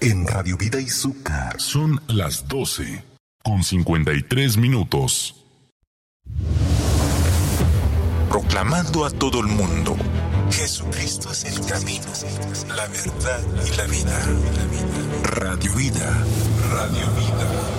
en Radio Vida Izúcar. Son las 12:53. Proclamando a todo el mundo: Jesucristo es el camino, la verdad y la vida. Radio Vida, Radio Vida.